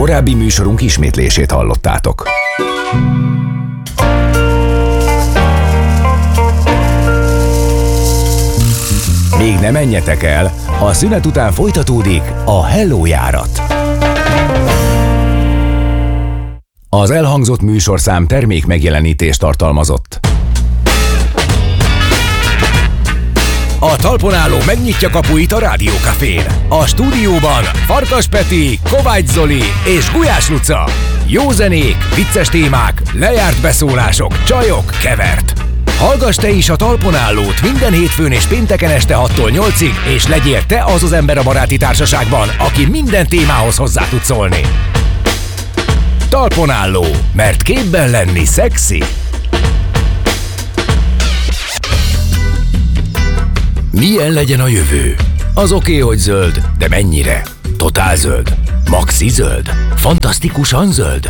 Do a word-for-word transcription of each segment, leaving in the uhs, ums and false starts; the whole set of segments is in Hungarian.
Korábbi műsorunk ismétlését hallottátok. Még ne menjetek el, a szünet után folytatódik a Hello járat. Az elhangzott műsorszám termék megjelenítést tartalmazott. A talpon álló megnyitja kapuit a Rádió Cafén. A stúdióban Farkas Peti, Kovács Zoli és Gulyás Luca. Jó zenék, vicces témák, lejárt beszólások, csajok, kevert. Hallgass te is a talpon állót minden hétfőn és pénteken este hattól nyolcig, és legyél te az az ember a baráti társaságban, aki minden témához hozzá tud szólni. Talpon álló, mert képben lenni szexi. Milyen legyen a jövő? Az oké, hogy zöld, de mennyire? Totál zöld? Maxi zöld? Fantasztikusan zöld?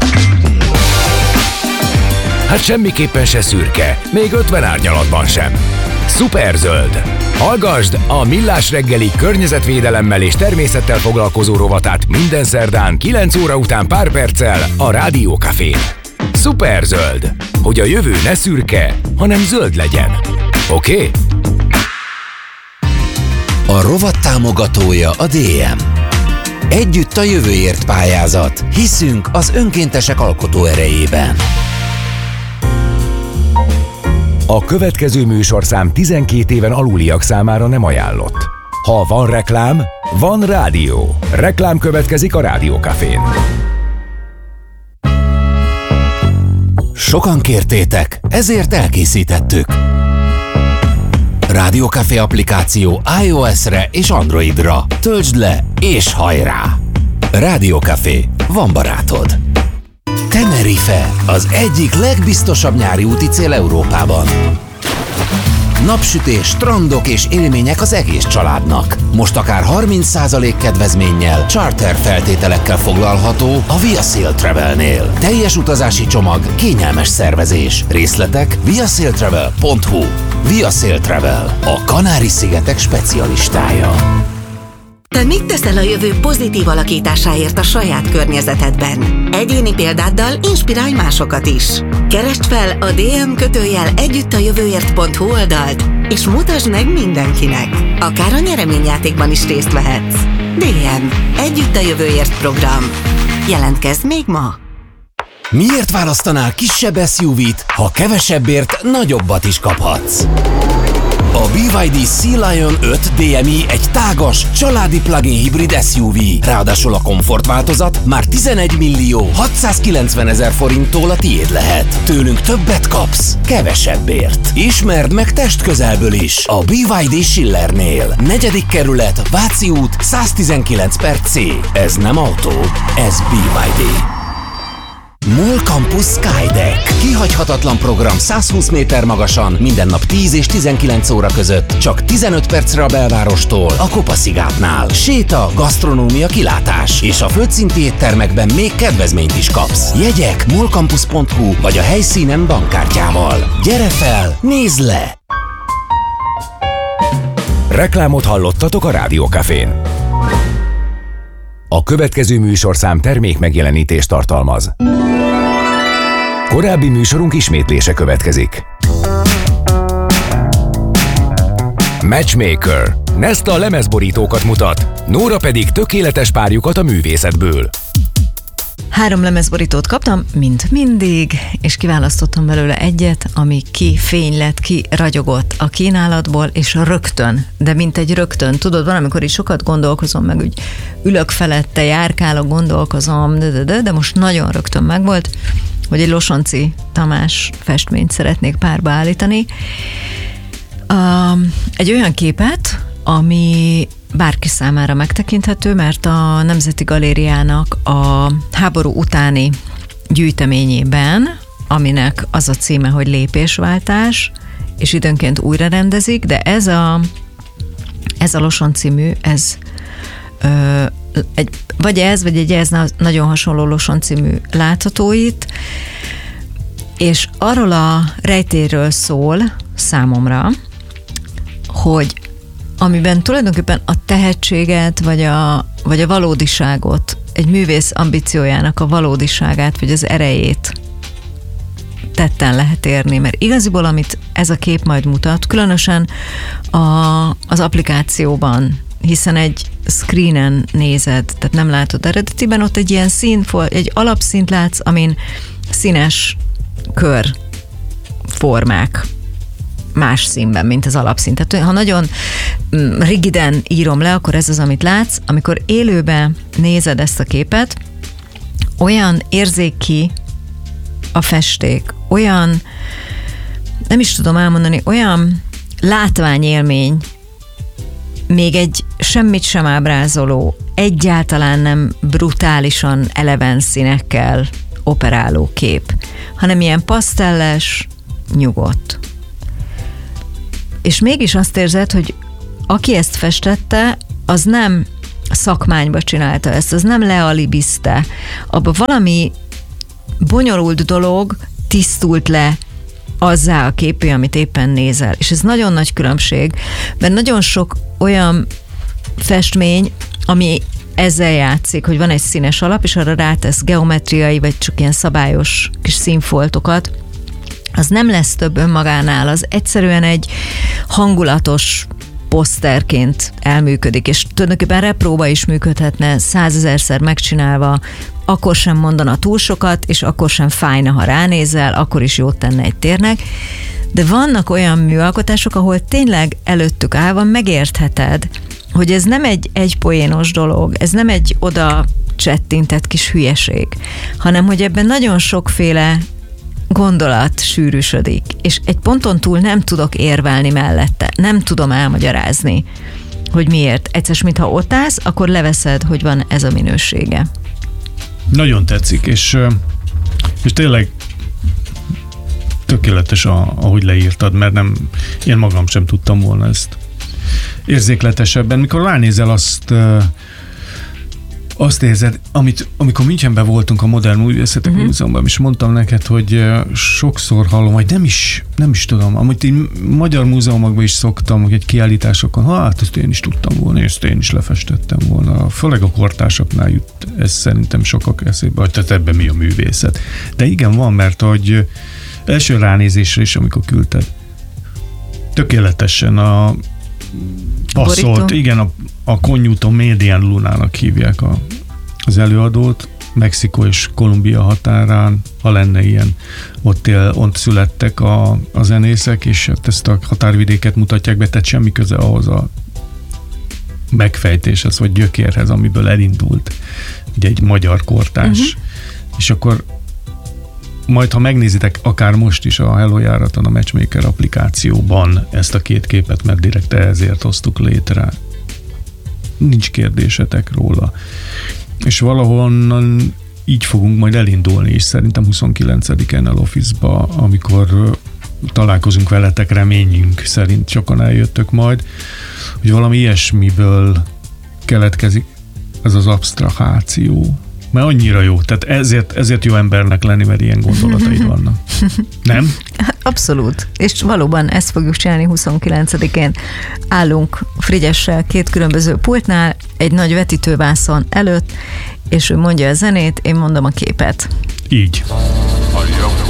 Hát semmiképpen se szürke, még ötven árnyalatban sem. Szuperzöld! Hallgasd a Millás reggeli környezetvédelemmel és természettel foglalkozó rovatát minden szerdán kilenc óra után pár perccel a Rádió Cafén. Szuperzöld! Hogy a jövő ne szürke, hanem zöld legyen. Oké? Okay? A rovat támogatója a dé em. Együtt a jövőért pályázat. Hiszünk az önkéntesek alkotó erejében. A következő műsorszám tizenkét éven aluliak számára nem ajánlott. Ha van reklám, van rádió. Reklám következik a Rádió Cafén. Sokan kértétek, ezért elkészítettük. Rádió Café applikáció iOS-re és Androidra. Töltsd le és hajrá! Rádió Café, van barátod. Tenerife, az egyik legbiztosabb nyári úti cél Európában. Napsütés, strandok és élmények az egész családnak. Most akár harminc százalék kedvezménnyel, charter feltételekkel foglalható a ViaSail Travelnél. Teljes utazási csomag, kényelmes szervezés. Részletek viasailtravel pont hu. ViaSail Travel, a Kanári-szigetek specialistája. Te mit teszel a jövő pozitív alakításáért a saját környezetedben? Egyéni példáddal inspirálj másokat is. Keresd fel a dé em kötőjel együtt a jövőért pont hu oldalt, és mutasd meg mindenkinek. Akár a nyereményjátékban is részt vehetsz. dé em. Együtt a jövőért program. Jelentkezz még ma! Miért választanál kisebb es u vét, ha kevesebbért nagyobbat is kaphatsz? A bé ipszilon dé Sea Lion öt dé em i egy tágas, családi plug-in hibrid es u vé. Ráadásul a komfortváltozat már tizenegy millió hatszázkilencven ezer forinttól a tiéd lehet. Tőlünk többet kapsz, kevesebbért. Ismerd meg testközelből is a bé ipszilon dé Schillernél. Negyedik kerület, Váci út, száztizenkilenc per cé. Ez nem autó, ez bé ipszilon dé. MOL Campus Skydeck. Kihagyhatatlan program százhúsz méter magasan, minden nap tíz és tizenkilenc óra között, csak tizenöt percre a belvárostól, a Kopaszigátnál. Séta, gasztronómia, kilátás, és a földszinti éttermekben még kedvezményt is kapsz. Jegyek molcampus pont hu vagy a helyszínen bankkártyával. Gyere fel, nézd le! Reklámot hallottatok a Rádió Cafén. A következő műsorszám termék megjelenítést tartalmaz. Korábbi műsorunk ismétlése következik. Matchmaker. Nesta lemezborítókat mutat, Nóra pedig tökéletes párjukat a művészetből. Három lemezborítót kaptam, mint mindig, és kiválasztottam belőle egyet, ami kifény lett, ki ragyogott a kínálatból, és rögtön, de mint egy rögtön. Tudod, valamikor is sokat gondolkozom, meg úgy ülök felette, járkálok, gondolkozom, de, de, de, de most nagyon rögtön megvolt, hogy egy Losonczy Tamás festményt szeretnék párba állítani. Um, egy olyan képet, ami bárki számára megtekinthető, mert a Nemzeti Galériának a háború utáni gyűjteményében, aminek az a címe, hogy Lépésváltás, és időnként újra rendezik, de ez a, ez a Losonczy mű, ez ö, egy, vagy ez, vagy egy ez nagyon hasonló Losonczy mű látható itt, és arról a rejtéről szól számomra, hogy amiben tulajdonképpen a tehetséget, vagy a, vagy a valódiságot egy művész ambíciójának a valódiságát, vagy az erejét tetten lehet érni, mert igaziból, amit ez a kép majd mutat, különösen a, az applikációban, hiszen egy screenen nézed, tehát nem látod eredetiben, ott egy ilyen szín, egy alapszínt látsz, amin színes kör formák más színben, mint az alapszín. Tehát ha nagyon rigiden írom le, akkor ez az, amit látsz. Amikor élőben nézed ezt a képet, olyan érzéki a festék, olyan, nem is tudom elmondani, olyan látványélmény, még egy semmit sem ábrázoló, egyáltalán nem brutálisan eleven színekkel operáló kép, hanem ilyen pasztelles, nyugodt. És mégis azt érzed, hogy aki ezt festette, az nem szakmányba csinálta ezt, az nem lealibizte. Abba valami bonyolult dolog tisztult le azzá a képé, amit éppen nézel. És ez nagyon nagy különbség, mert nagyon sok olyan festmény, ami ezzel játszik, hogy van egy színes alap, és arra rátesz geometriai, vagy csak ilyen szabályos kis színfoltokat, az nem lesz több önmagánál, az egyszerűen egy hangulatos poszterként elműködik, és tulajdonképpen repróba is működhetne százezerszer megcsinálva, akkor sem mondana túl sokat, és akkor sem fájna, ha ránézel, akkor is jót tenne egy térnek. De vannak olyan műalkotások, ahol tényleg előttük állva megértheted, hogy ez nem egy egypoénos dolog, ez nem egy oda csettintett kis hülyeség, hanem hogy ebben nagyon sokféle gondolat sűrűsödik, és egy ponton túl nem tudok érvelni mellette, nem tudom elmagyarázni, hogy miért. Egyszer, mintha ott állsz, akkor leveszed, hogy van ez a minősége. Nagyon tetszik, és, és tényleg tökéletes, a, ahogy leírtad, mert nem, én magam sem tudtam volna ezt érzékletesebben. Mikor ránézel, azt azt érzed, amit, amikor Münchenben voltunk a Modern Művészetek uh-huh. Múzeumban, és mondtam neked, hogy sokszor hallom, hogy nem is, nem is tudom, amit én magyar múzeumokban is szoktam, hogy egy kiállításokon, hát ezt én is tudtam volna, és ezt én is lefestettem volna. Főleg a kortársaknál jut ez szerintem sokak eszébe, hogy tehát ebben mi a művészet. De igen, van, mert hogy első ránézésre is, amikor küldted, tökéletesen a passzolt, Borító. igen, a, a Conjunto Median Lunának hívják a, az előadót, Mexikó és Kolumbia határán, ha lenne ilyen, ott, él, ott születtek a, a zenészek, és ezt a határvidéket mutatják be, tehát semmi köze ahhoz a megfejtéshez, vagy gyökérhez, amiből elindult ugye egy magyar kortárs. Uh-huh. És akkor majd, ha megnézitek akár most is a Hello járaton, a Matchmaker applikációban ezt a két képet, mert direkt ezért hoztuk létre. Nincs kérdésetek róla. És valahonnan így fogunk majd elindulni, és szerintem huszonkilencedikén el Office-ba, amikor találkozunk veletek, reményünk szerint sokan eljöttök majd, hogy valami ilyesmiből keletkezik ez az absztraháció. Mert annyira jó. Tehát ezért, ezért jó embernek lenni, mert ilyen gondolataid vannak. Nem? Abszolút. És valóban ezt fogjuk csinálni huszonkilencedikén. Állunk Frigyessel két különböző pultnál, egy nagy vetítővászon előtt, és ő mondja a zenét, én mondom a képet. Így. A